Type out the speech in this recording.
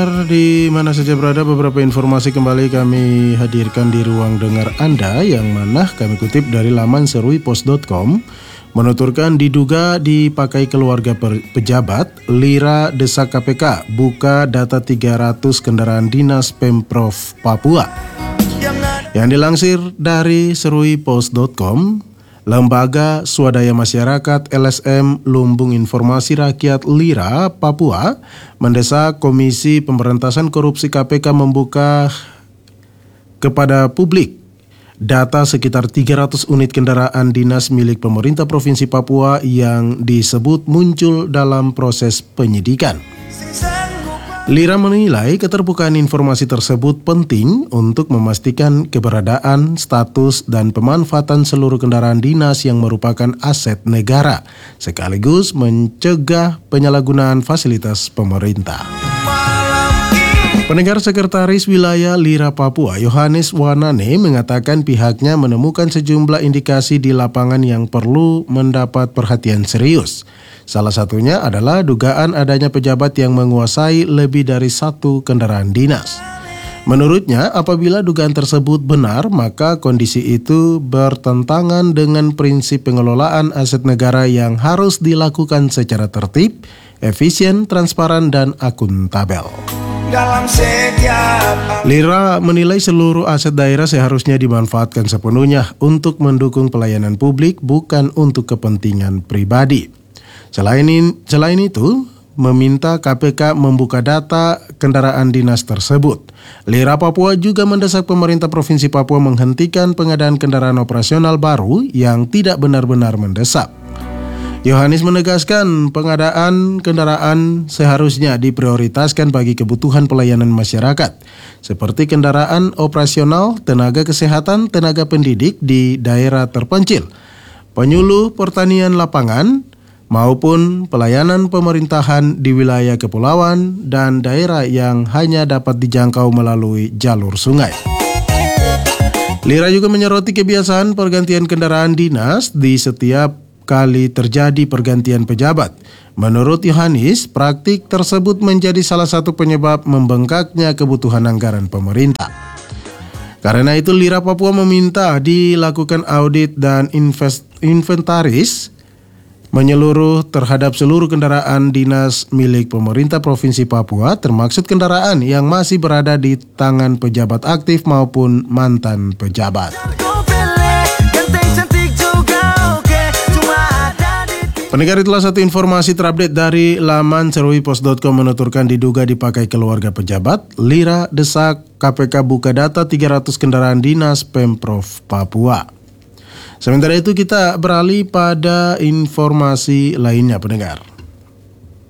pendengar di mana saja berada, beberapa informasi kembali kami hadirkan di ruang dengar Anda, yang mana kami kutip dari laman seruipos.com, menuturkan diduga dipakai keluarga pejabat, Lira desak KPK buka data 300 kendaraan dinas Pemprov Papua. Yang dilansir dari seruipos.com, Lembaga Swadaya Masyarakat LSM Lumbung Informasi Rakyat Lira Papua mendesak Komisi Pemberantasan Korupsi KPK membuka kepada publik data sekitar 300 unit kendaraan dinas milik pemerintah Provinsi Papua yang disebut muncul dalam proses penyidikan. Lira menilai keterbukaan informasi tersebut penting untuk memastikan keberadaan, status, dan pemanfaatan seluruh kendaraan dinas yang merupakan aset negara, sekaligus mencegah penyalahgunaan fasilitas pemerintah. Pendengar, Sekretaris Wilayah Lira Papua, Yohanes Wanane, mengatakan pihaknya menemukan sejumlah indikasi di lapangan yang perlu mendapat perhatian serius. Salah satunya adalah dugaan adanya pejabat yang menguasai lebih dari satu kendaraan dinas. Menurutnya, apabila dugaan tersebut benar, maka kondisi itu bertentangan dengan prinsip pengelolaan aset negara yang harus dilakukan secara tertib, efisien, transparan, dan akuntabel. Lira menilai seluruh aset daerah seharusnya dimanfaatkan sepenuhnya untuk mendukung pelayanan publik, bukan untuk kepentingan pribadi. Selain itu, meminta KPK membuka data kendaraan dinas tersebut. Lira Papua juga mendesak pemerintah Provinsi Papua menghentikan pengadaan kendaraan operasional baru yang tidak benar-benar mendesak. Yohanes menegaskan pengadaan kendaraan seharusnya diprioritaskan bagi kebutuhan pelayanan masyarakat, seperti kendaraan operasional, tenaga kesehatan, tenaga pendidik di daerah terpencil, penyuluh pertanian lapangan, maupun pelayanan pemerintahan di wilayah kepulauan dan daerah yang hanya dapat dijangkau melalui jalur sungai. Lira juga menyoroti kebiasaan pergantian kendaraan dinas di setiap kali terjadi pergantian pejabat. Menurut Yohanes, praktik tersebut menjadi salah satu penyebab membengkaknya kebutuhan anggaran pemerintah. Karena itu, Lira Papua meminta dilakukan audit dan inventaris menyeluruh terhadap seluruh kendaraan dinas milik pemerintah Provinsi Papua, termaksud kendaraan yang masih berada di tangan pejabat aktif maupun mantan pejabat. Pendengar, itulah satu informasi terupdate dari laman seruipos.com, menuturkan diduga dipakai keluarga pejabat, Lira desak KPK buka data 300 kendaraan dinas Pemprov Papua. Sementara itu kita beralih pada informasi lainnya, pendengar.